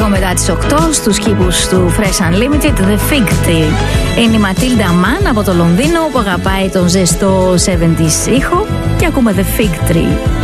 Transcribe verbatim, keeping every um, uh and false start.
μετά τις οκτώ στους κήπους του Fresh Unlimited, The Fig Tree. Είναι η Matilda Mann από το Λονδίνο που αγαπάει τον ζεστό εβδομήντα ήχο και ακούμε The Fig Tree.